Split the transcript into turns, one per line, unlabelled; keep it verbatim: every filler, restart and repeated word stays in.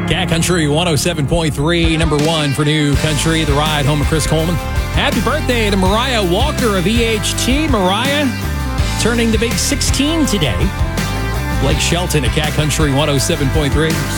Cat Country one oh seven point three, number one for New Country, the ride home of Chris Coleman. Happy birthday to Mariah Walker of E H T. Mariah turning the big sixteen today. Blake Shelton at Cat Country one oh seven point three.